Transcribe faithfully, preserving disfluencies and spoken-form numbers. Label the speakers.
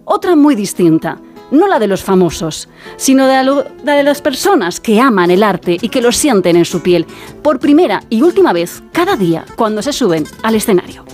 Speaker 1: Otra muy distinta, no la de los famosos, sino de la, la de las personas que aman el arte y que lo sienten en su piel, por primera y última vez cada día cuando se suben al escenario.